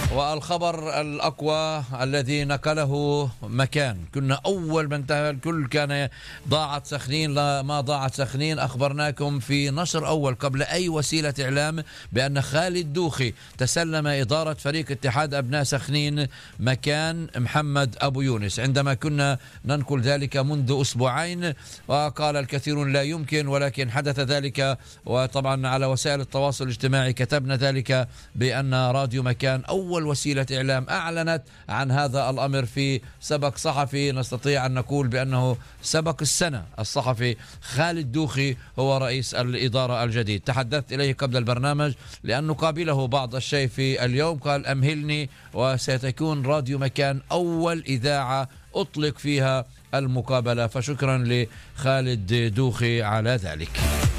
والخبر الأقوى الذي نقله مكان، كنا أول من الكل كان ضاعت سخنين. لا، ما ضاعت سخنين. أخبرناكم في نشر أول قبل أي وسيلة إعلام بأن خالد دوخي تسلم إدارة فريق اتحاد أبناء سخنين مكان محمد أبو يونس، عندما كنا ننقل ذلك منذ أسبوعين. وقال الكثيرون لا يمكن، ولكن حدث ذلك. وطبعا على وسائل التواصل الاجتماعي كتبنا ذلك بأن راديو مكان أول وسيلة إعلام أعلنت عن هذا الأمر في سبق صحفي. نستطيع أن نقول بأنه سبق السنة. الصحفي خالد دوخي هو رئيس الإدارة الجديد. تحدثت إليه قبل البرنامج لأن نقابله بعض الشيء في اليوم، قال أمهلني وستكون راديو مكان أول إذاعة أطلق فيها المقابلة. فشكرا لخالد دوخي على ذلك.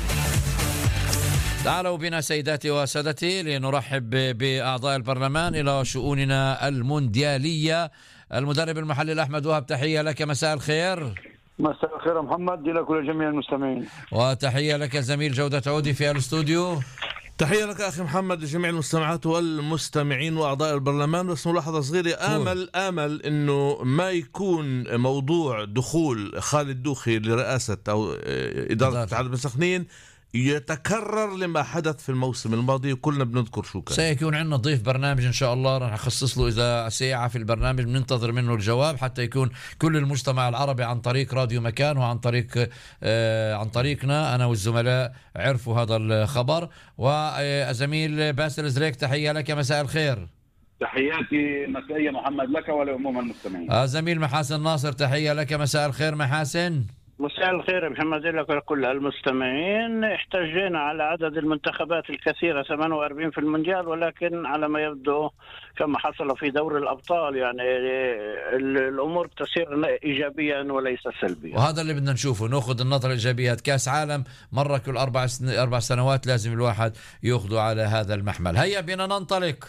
تعالوا بنا سيداتي وسادتي لنرحب بأعضاء البرلمان إلى شؤوننا المونديالية. المدرب المحلي أحمد وهب، تحية لك، مساء الخير. مساء الخير محمد، لك ولجميع المستمعين. وتحية لك زميل جودة عودي في الاستوديو. تحية لك أخي محمد لجميع المستمعات والمستمعين وأعضاء البرلمان. بس ملاحظة صغيرة، آمل أنه ما يكون موضوع دخول خالد دوخي لرئاسة أو إدارة اتحاد بن سخنين يتكرر لما حدث في الموسم الماضي، وكلنا بنذكر شو كان. سيكون عندنا ضيف برنامج إن شاء الله، راح نخصص له إذا ساعة في البرنامج، بننتظر منه الجواب حتى يكون كل المجتمع العربي عن طريق راديو مكان وعن طريق عن طريقنا أنا والزملاء عرفوا هذا الخبر. وزميل باسل زريك، تحية لك، مساء الخير. تحياتي مسائية محمد لك ولعموم المستمعين. زميل محاسن ناصر، تحية لك، مساء الخير محاسن. مساء الخير محمد لك ولكل المستمعين. احتجينا على عدد المنتخبات الكثيرة 48 في المونديال، ولكن على ما يبدو كما حصل في دور الأبطال يعني الأمور تسير إيجابيا وليس سلبيا، وهذا اللي بدنا نشوفه، نأخذ النظرة الإيجابيات. كاس عالم مرة كل 4 سنوات لازم الواحد يأخذه على هذا المحمل. هيا بنا ننطلق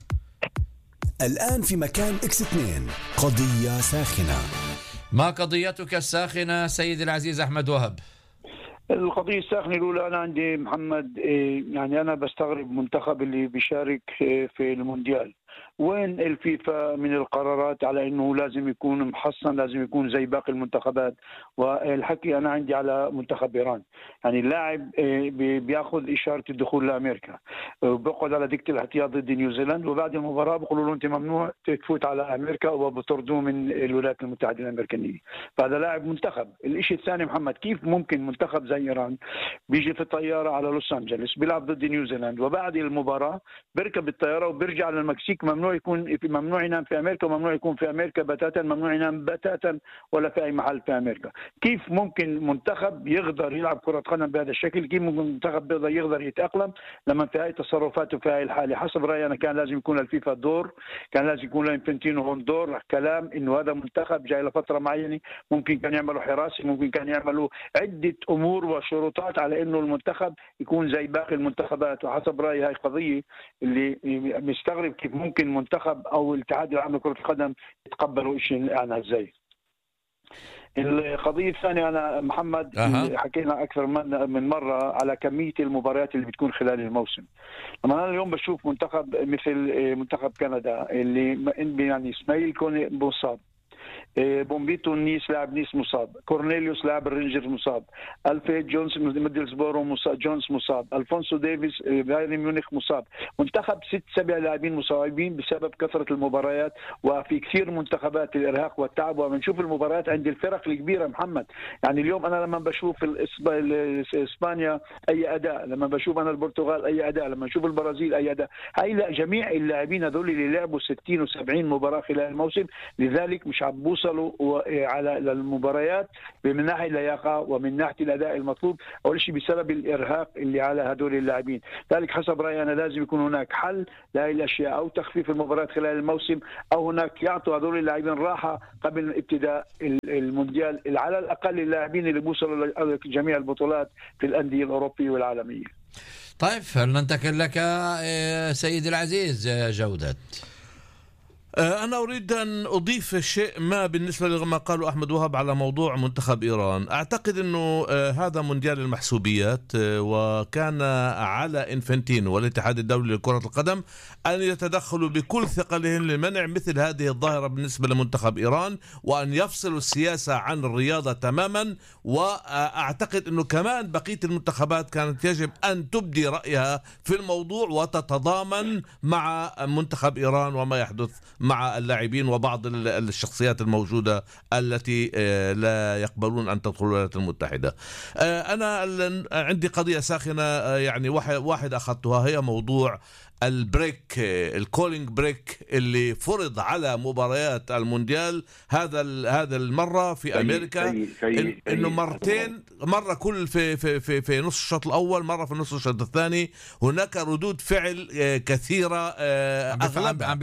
الآن في مكان X2. قضية ساخنة. ما قضيتك الساخنة سيد العزيز أحمد وهب؟ القضية الساخنة الأولى أنا عندي محمد، يعني أنا بستغرب منتخب اللي بيشارك في المونديال، وين الفيفا من القرارات على أنه لازم يكون محصن، لازم يكون زي باقي المنتخبات. والحكي أنا عندي على منتخب إيران، يعني اللاعب بياخذ إشارة الدخول لأمريكا، بيقعد على دكة الاحتياط ضد نيوزيلاند، وبعد المباراة بيقولوا له أنت ممنوع تفوت على أمريكا، وبطردوه من الولايات المتحدة الأمريكية. فهذا لاعب منتخب. الشيء الثاني محمد، كيف ممكن منتخب زي إيران بيجي في الطيارة على لوس أنجلوس بيلعب ضد نيوزيلاند، وبعد المباراة بيركب الطيارة وبيرجع للمكسيك، ممنوع ينام في أمريكا، وممنوع يكون في أمريكا بتاتا، ممنوع ينام بتاتا ولا في أي محل في أمريكا. كيف ممكن منتخب يقدر يلعب كرة قدم بهذا الشكل؟ كيف ممكن منتخب يقدر يتأقلم لما في هاي تصرفاته في هاي الحالة؟ حسب رأيي أنا كان لازم يكون الفيفا دور، كان لازم يكون لإنفانتينو هون دور كلام إنه هذا منتخب جاي لفترة معينة، ممكن كان يعملوا حراسة، ممكن كان يعملوا عدة أمور وشروطات على إنه المنتخب يكون زي باقي المنتخبات. وحسب رأيي هاي قضية اللي مستغرب كيف ممكن منتخب او الاتحاد العام لكرة القدم يتقبلوا شيء يعني ازاي. القضية الثانية أنا محمد حكينا أكثر من مرة على كمية المباريات اللي بتكون خلال الموسم. لما أنا اليوم بشوف منتخب مثل منتخب كندا اللي يعني إسماعيل كوني مصاب، بومبيتو نيس لاعب نيس مصاب، كورنيليوس لاعب الرينجرز مصاب، الفريد جونز ميدلسبورو مصاب، جونز مصاب، الفونسو ديفيس بايرن ميونخ مصاب. منتخب 6-7 لاعبين مصابين بسبب كثرة المباريات، وفي كثير منتخبات الإرهاق والتعب. وبنشوف المباريات عند الفرق الكبيرة محمد، يعني اليوم أنا لما بشوف إسبانيا أي أداء، لما بشوف أنا البرتغال أي أداء، لما نشوف البرازيل أي أداء، هاي جميع اللاعبين هذول اللي لعبوا 60 و70 مباراة خلال الموسم، لذلك مش عم بوصلوا على المباريات من ناحية اللياقة ومن ناحية الأداء المطلوب، أول شيء بسبب الإرهاق اللي على هذول اللاعبين. ذلك حسب رأيي أنا لازم يكون هناك حل لهذه الأشياء، أو تخفيف المباريات خلال الموسم، أو هناك يعطوا هذول اللاعبين راحة قبل ابتداء المونديال، على الأقل اللاعبين اللي بوصلوا لجميع البطولات في الأندية الأوروبية والعالمية. طيب، هل ننتقل لك سيد العزيز جودة؟ أنا أريد أن أضيف شيء ما بالنسبة لما قاله أحمد وهب على موضوع منتخب إيران. أعتقد أنه هذا مونديال المحسوبيات، وكان على إنفانتينو والاتحاد الدولي لكرة القدم أن يتدخلوا بكل ثقلهم لمنع مثل هذه الظاهرة بالنسبة لمنتخب إيران، وأن يفصلوا السياسة عن الرياضة تماما. وأعتقد أنه كمان بقية المنتخبات كانت يجب أن تبدي رأيها في الموضوع وتتضامن مع منتخب إيران وما يحدث مع اللاعبين وبعض الشخصيات الموجودة التي لا يقبلون أن تدخل الولايات المتحدة. أنا عندي قضية ساخنة، يعني واحد أخذتها، هي موضوع البريك، الكولينج بريك اللي فرض على مباريات المونديال هذا المرة في أمريكا، إنه مرتين، مرة كل في نص الشوط الأول، مرة في نص الشوط الثاني. هناك ردود فعل كثيرة. عم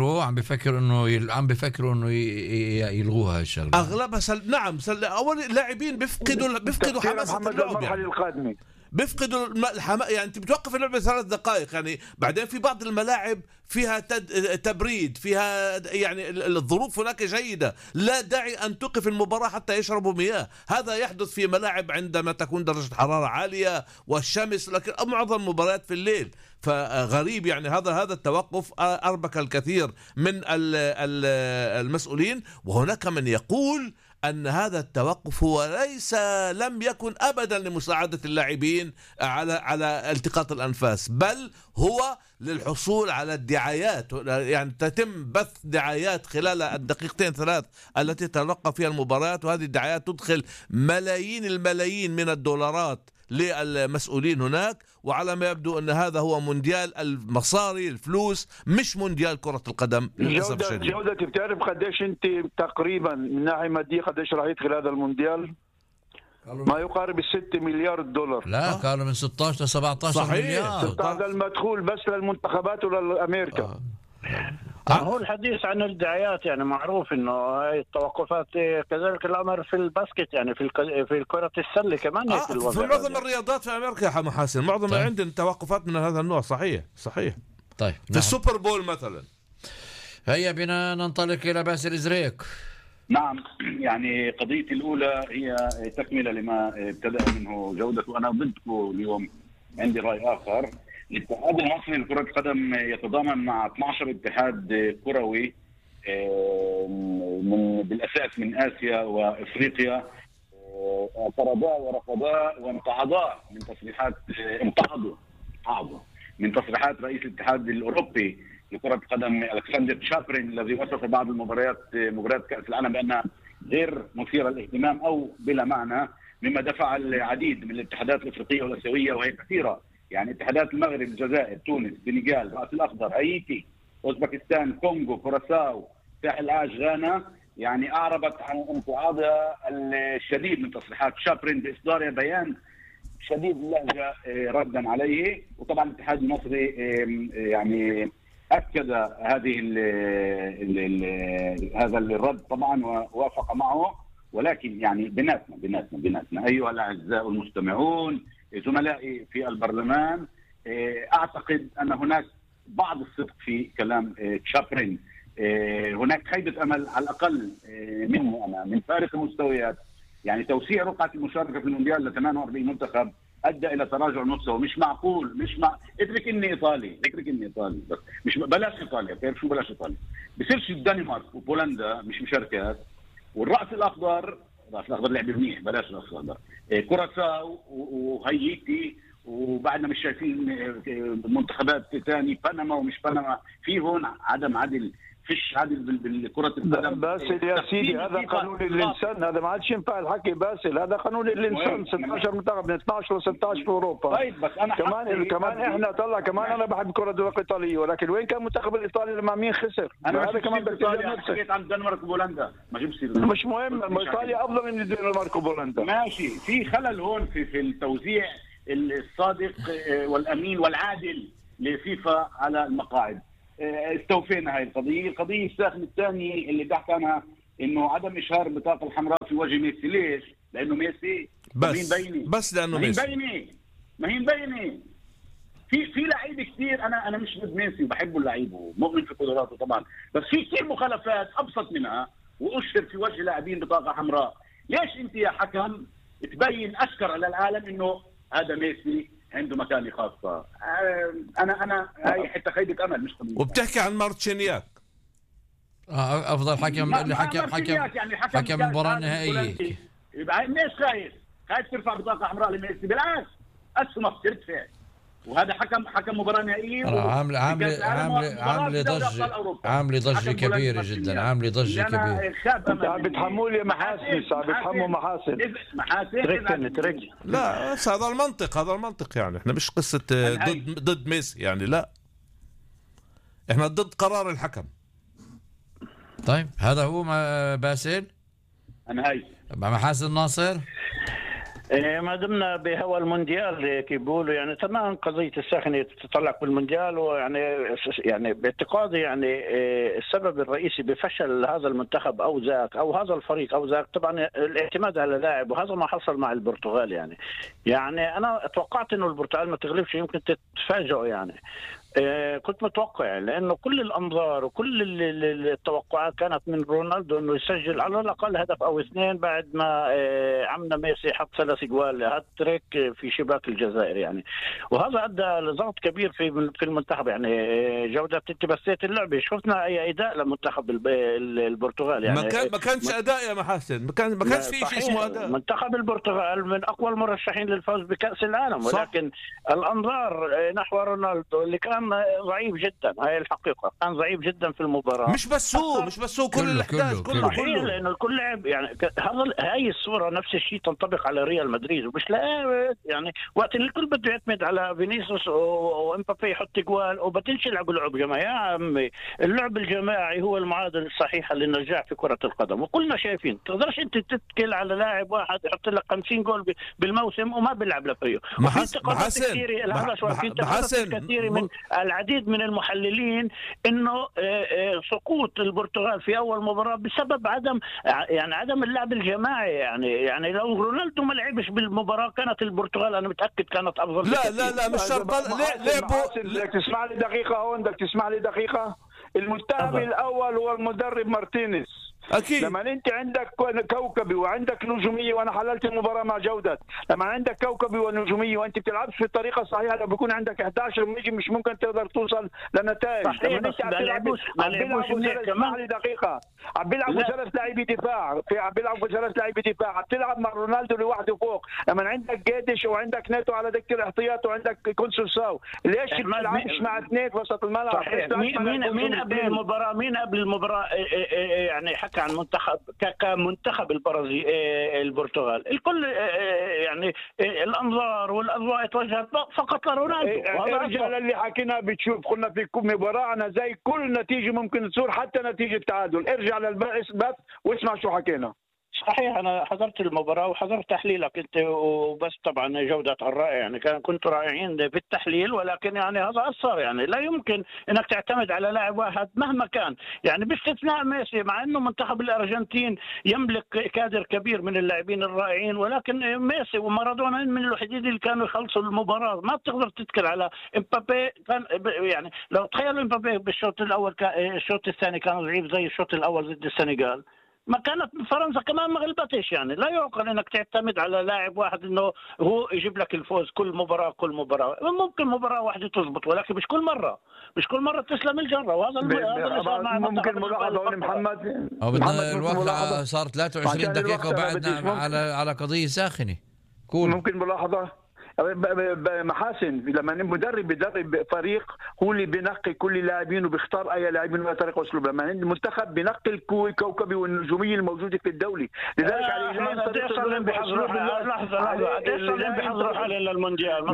بفكروا إنه يلغوها الشغلة. أغلبها نعم. أول لاعبين بيفقدوا حماسة اللعب، القادمة بيفقدوا يعني انت بتوقف اللعبة 3 دقائق، يعني بعدين في بعض الملاعب فيها تبريد، فيها يعني الظروف هناك جيدة، لا داعي أن توقف المباراة حتى يشربوا مياه. هذا يحدث في ملاعب عندما تكون درجة حرارة عالية والشمس، لكن معظم المباريات في الليل. فغريب يعني هذا التوقف أربك الكثير من المسؤولين. وهناك من يقول أن هذا التوقف هو لم يكن أبدا لمساعدة اللاعبين على التقاط الأنفاس، بل هو للحصول على الدعايات، يعني تتم بث دعايات خلال الدقيقتين 3 التي تتلقى فيها المباريات، وهذه الدعايات تدخل ملايين الملايين من الدولارات للمسؤولين هناك. وعلى ما يبدو أن هذا هو مونديال المصاري، الفلوس، مش مونديال كرة القدم للأسف الشديد. جودة بتعرف قديش أنت تقريبا من ناحية مادية قديش راح يدخل هذا المونديال؟ ما يقارب 6 مليار دولار. لا قالوا من 16 ل 17 مليار. هذا المدخول بس للمنتخبات ولا أمريكا. هو الحديث عن الدعايات يعني معروف انه هاي التوقفات، كذلك الامر في الباسكت، يعني في كرة السلة كمان هيك الوضع. في معظم الرياضات في امريكا يا محاسن معظم طيب. عندنا توقفات من هذا النوع. صحيح. طيب في السوبر بول مثلا. هيا بنا ننطلق الى باسل إزريك. نعم، يعني قضيتي الأولى هي تكملة لما ابتدأ منه جودة، وأنا ضدكم اليوم عندي رأي آخر. الاتحاد المصري لكرة القدم يتضامن مع 12 اتحاد كروي بالأساس من آسيا وإفريقيا، اعترضا ورفضا وامتعضا من تصريحات امتعضوا من تصريحات رئيس الاتحاد الأوروبي لكرة القدم ألكسندر تشابرين، الذي وصف بعض مباريات كأس العالم بأنها غير مثيرة للاهتمام أو بلا معنى، مما دفع العديد من الاتحادات الإفريقية والآسيوية وهي كثيرة، يعني اتحادات المغرب، الجزائر، تونس، السنغال، رأس الأخضر، هايتي، أوزبكستان، كونغو، كوراساو، ساحل عاج، غانا، يعني أعربت عن امتعاضها الشديد من تصريحات شابرين بإصدار بيان شديد اللهجة ردا عليه. وطبعا الاتحاد المصري يعني أكد هذا الرد طبعا ووافق معه، ولكن يعني بيناتنا أيها الأعزاء المستمعون، زملائي في البرلمان، أعتقد أن هناك بعض الصدق في كلام تشابرين. هناك خيبة أمل على الأقل منه أنا من فارق المستويات، يعني توسيع رقعة المشاركة في المونديال ل 48 منتخب أدى إلى تراجع مستوى مش معقول. اترك إني إيطالي بس مش بلاش إيطاليا، بتعرف شو بلاش إيطاليا؟ بصيرش الدنمارك وبولندا مش مشاركات، والرأس الأخضر لعب منيح، بلاش الرأس الأخضر، كوراساو وهايتي، وبعدنا مش شايفين منتخبات ثاني، بنما ومش بنما، في هون عدم عدل، فيش عدل بالكرة القدم. باسل يا سيدي، هذا قانون الإنسان، هذا ما عادش ينفع الحكي باسل، هذا قانون الإنسان. 16 منتخب من 12 و16 في أوروبا. طيب بس أنا كمان إحنا طلع كمان أنا بحب الكرة الإيطالية، ولكن وين كان المنتخب الإيطالي لما مين خسر؟ أنا هذا كمان حكيت عن الدنمارك وبولندا، ما جبت مش مهم، إيطاليا أفضل من الدنمارك وبولندا. ماشي، في خلل هون في التوزيع الصادق والأمين والعادل لفيفا على المقاعد. استوفينا هاي القضية الساخنة الثانية اللي بحث عنها انه عدم اشهار البطاقة الحمراء في وجه ميسي. ليش؟ لانه ميسي بس لانه ميسي ما هي مبينة في لعيبه كثير، انا مش ضد ميسي وبحبه اللعيب ومؤمن في قدراته طبعا، بس في كثير مخالفات ابسط منها واشهر في وجه لاعبين بطاقه حمراء. ليش انت يا حكم تبين اشكر على العالم انه هذا ميسي عنده مكانه خاصه؟ انا هاي حتى خيبه امل مش طبيعي. وبتحكي عن مارتشينياك افضل حكم اللي حكم المباراه النهائيه. يبقى ليش خايف ترفع بطاقه حمراء لميسي؟ بالعكس اسمك ترتفع، وهذا حكم مباراه نهائيه عامل ضجه كبيره جدا، عامل ضجه كبيره. بتحموا لي محاسن، بتحموا محاسن. لا هذا المنطق يعني احنا مش قصه ضد ميسي يعني، لا احنا ضد قرار الحكم. طيب هذا هو باسل. انا هاي مع محاسن ناصر. ما دمنا بهوا المونديال كيف بيقولوا يعني تمام، قضية الساخنة تتطلق بالمونديال، ويعني باعتقادي يعني السبب الرئيسي بفشل هذا المنتخب أو ذاك أو هذا الفريق أو ذاك طبعا الاعتماد على لاعب، وهذا ما حصل مع البرتغال. يعني أنا توقعت إنه البرتغال ما تغلبش، يمكن تتفاجئوا يعني. كنت متوقع لأنه كل الأنظار وكل التوقعات كانت من رونالدو أنه يسجل على الأقل هدف أو اثنين بعد ما عمنا ميسي حط 3 جوال هاتريك في شباك الجزائر يعني، وهذا أدى لضغط كبير في المنتخب. يعني جودة انت بسيت اللعبة، شفنا أي أداء لمنتخب البرتغال يعني ما كانش أداء يا محاسن، ما كانش في شيء اسمه أداء. منتخب البرتغال من أقوى المرشحين للفوز بكأس العالم، ولكن الأنظار نحو رونالدو اللي كان ضعيف جدا، هاي الحقيقة كان ضعيف جدا في المباراة. مش بس هو كل الأحداث كله لأنه الكل لعب يعني. هاي الصورة نفس الشيء تنطبق على ريال مدريد، ومش يعني وقت اللي الكل بده يعتمد على فينيسيوس وإمبابي يحط جوال وبدنش يلعبوا لعب جماعي. يا عمي اللعب الجماعي هو المعادلة الصحيحة للنجاح في كرة القدم، وكلنا شايفين تقدرش انت تتكل على لاعب واحد يحط لك 50 جول بالموسم وما بيلعب لفيه. محسن كثير من العديد من المحللين انه سقوط البرتغال في اول مباراه بسبب عدم اللعب الجماعي. يعني لو رونالدو ما لعبش بالمباراه كانت البرتغال انا متاكد كانت افضل. لا مش شرط لعبوا. بدك تسمع لي دقيقه هون، بدك تسمع لي دقيقه. المتهم الاول هو المدرب مارتينيز. أكيد. لما انت عندك كوكبي وعندك نجوميه، وانا حللت المباراه مع جودة، لما عندك كوكبي ونجوميه وانت بتلعبش في الطريقه الصحيحه، لو بيكون عندك 11 نجم مش ممكن تقدر توصل لنتائج. لما انت عم بيلعبوا دقيقه عم بيلعبوا 3 لاعبي دفاع، عم تلعب مع رونالدو لوحده فوق. لما عندك جيدش وعندك نيتو على دكه الاحتياط وعندك كونسوساو، ليش بتلعبش مع 2 في وسط الملعب؟ مين قبل المباراه يعني عن منتخب كمنتخب البرازيل البرتغال الكل يعني الانظار والاضواء توجهت فقط لرونالدو. الرجال اللي حكينا بتشوف قلنا في مباراه انا زي كل نتيجه ممكن تصير حتى نتيجه تعادل، ارجع للبث واسمع شو حكينا. صحيح أنا حضرت المباراة وحضرت تحليلك أنت وبس، طبعا جودة الرائع يعني كنتوا رائعين في التحليل، ولكن يعني هذا أثر. يعني لا يمكن أنك تعتمد على لاعب واحد مهما كان، يعني باستثناء ميسي، مع أنه منتخب الأرجنتين يملك كادر كبير من اللاعبين الرائعين، ولكن ميسي ومارادونا من الوحيدين اللي كانوا يخلصوا المباراة. ما بتقدر تتكل على إمبابي. كان يعني لو تخيلوا إمبابي بالشوط الأول الشوط الثاني كان ضعيف زي الشوط الأول ضد السنغال، ما كانت فرنسا كمان ما غلبتش. يعني لا يعقل انك تعتمد على لاعب واحد انه هو يجيب لك الفوز كل مباراه. ممكن مباراه واحده تزبط، ولكن مش كل مره تسلم الجره. وهذا ممكن ملاحظه محمد الوقت صار 23 دقيقه وبعدنا على قضيه ساخنه. ممكن ملاحظه محاسن. لما المدرب بيدرب فريق هو اللي بينقي كل اللاعبين وبيختار اي لاعبين ولا طريقه واسلوب. لما المنتخب بينقي الكوكبي والنجوميه الموجوده في الدولي، لذلك على بيحضروا حالهم للمونديال.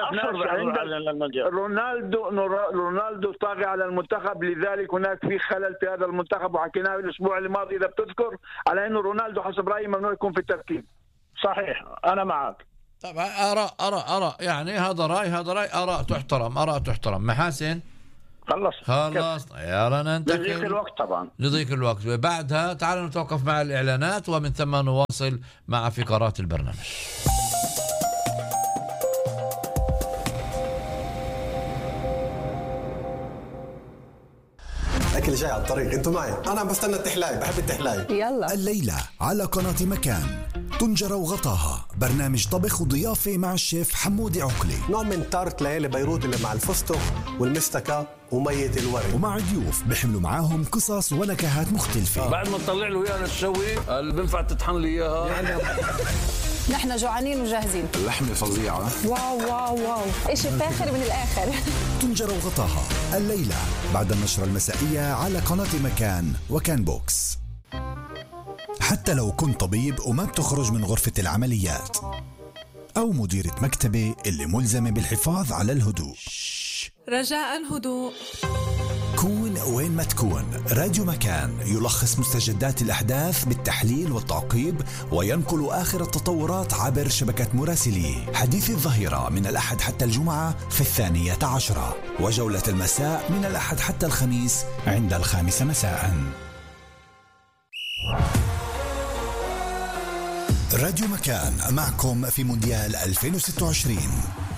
رونالدو طاغي على المنتخب، لذلك هناك في خلل في هذا المنتخب، وحكيناه الاسبوع الماضي اذا بتذكر على انه رونالدو حسب رايي ممنوع يكون في التركيب. صحيح انا معك. طبعا آراء يعني هذا رأي آراء تحترم. محاسن خلص يلا ننتقل لضيق الوقت. طبعا لضيق الوقت، بعدها تعالوا نتوقف مع الإعلانات ومن ثم نواصل مع فقرات البرنامج. الأكل جاي على الطريق، أنتوا معي، أنا عم بستنى التحلاي، بحب التحلاي. يلا الليلة على قناة مكان طنجرة وغطاها، برنامج طبخ وضيافة مع الشيف حمودي عقلي، نوع من تارت ليالي بيروت اللي مع الفستق والمستكة ومية الورد، ومع ضيوف بيحملوا معاهم قصص ونكهات مختلفة. بعد ما تطلع له اياها للشوي اللي بينفع تطحن لي اياها. نحن جوعانين وجاهزين. اللحمة فظيعة. واو واو واو، إشي فاخر من الآخر. طنجرة وغطاها الليلة بعد النشرة المسائية على قناة مكان وكان بوكس. حتى لو كنت طبيب وما بتخرج من غرفة العمليات، أو مديرة مكتبة اللي ملزمة بالحفاظ على الهدوء، رجاء هدوء. كون وين ما تكون، راديو مكان يلخص مستجدات الأحداث بالتحليل والتعقيب، وينقل آخر التطورات عبر شبكة مراسليه. حديث الظهيرة من الأحد حتى الجمعة في 12:10، وجولة المساء من الأحد حتى الخميس عند 5 مساء. راديو مكان معكم في مونديال 2026.